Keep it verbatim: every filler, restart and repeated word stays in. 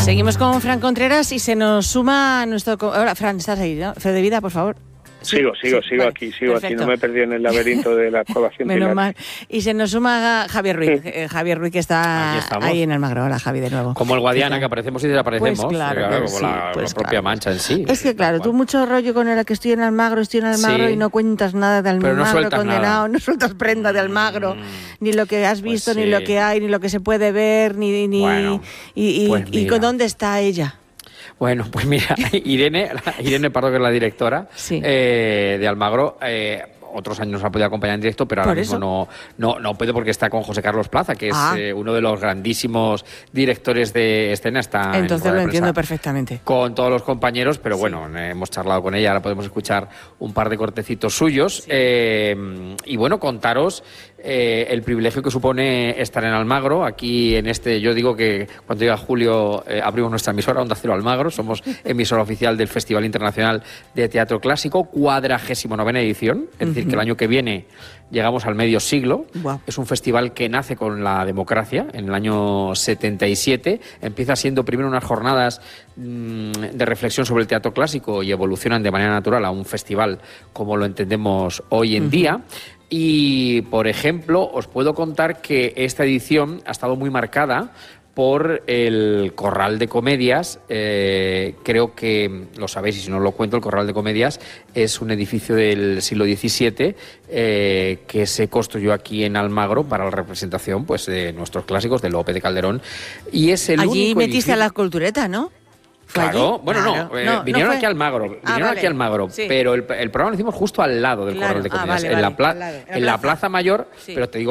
Seguimos con Fran Contreras y se nos suma nuestro... Ahora, Fran, estás ahí, ¿no? Fe de vida, por favor. Sí, sigo, sigo, sí, sigo vale, aquí, sigo perfecto. aquí, no me perdí en el laberinto de la cueva Cien Menos Pilares. mal. Y se nos suma Javier Ruiz, eh, Javier Ruiz que está ahí en Almagro. Hola, Javi, de nuevo. Como el Guadiana, que aparecemos y desaparecemos. Pues claro, claro, que como sí, la, pues la propia claro. Mancha en sí. Es que claro, tú mucho rollo con el que estoy en Almagro, estoy en Almagro Sí. y no cuentas nada de Almagro, Pero no sueltas condenado, nada. no sueltas prenda de Almagro, Mm. ni lo que has visto, Pues ni sí. lo que hay, ni lo que se puede ver, ni... ni Bueno, y, y, pues y mira. con dónde está ella. Bueno, pues mira, Irene, Irene Pardo, que es la directora Sí. eh, de Almagro, eh, otros años nos ha podido acompañar en directo, pero ahora ¿Por mismo eso? no, no, no puede porque está con José Carlos Plaza, que es Ah. eh, uno de los grandísimos directores de escena. Está en Entonces rueda lo de entiendo prensa perfectamente. con todos los compañeros, pero Sí. bueno, eh, hemos charlado con ella, ahora podemos escuchar un par de cortecitos suyos. Eh, y bueno, contaros eh, el privilegio que supone estar en Almagro. Aquí en este, yo digo que cuando llega julio eh, abrimos nuestra emisora, Onda Cero Almagro, somos emisora oficial del Festival Internacional de Teatro Clásico, cuadragésimo novena edición, es decir, que el año que viene llegamos al medio siglo. Guau. Es un festival que nace con la democracia en el año setenta y siete. Empieza siendo primero unas jornadas mmm, de reflexión sobre el teatro clásico y evolucionan de manera natural a un festival como lo entendemos hoy en uh-huh. día. Y, por ejemplo, os puedo contar que esta edición ha estado muy marcada por el Corral de Comedias. Eh, creo que lo sabéis, y si no lo cuento, el Corral de Comedias es un edificio del siglo diecisiete eh, que se construyó aquí en Almagro para la representación pues, de nuestros clásicos, de Lope de Calderón. Y es el Allí único metiste edificio... a la cultureta, ¿no? Claro, allí? bueno, claro. no, eh, no, vinieron no aquí a Almagro, vinieron ah, vale. aquí a Almagro, Sí. pero el, el programa lo hicimos justo al lado del Claro. Corral de Ah, Comedias, vale, en, vale, la, pla al lado, en la en la plaza. Plaza Mayor, Sí. pero te digo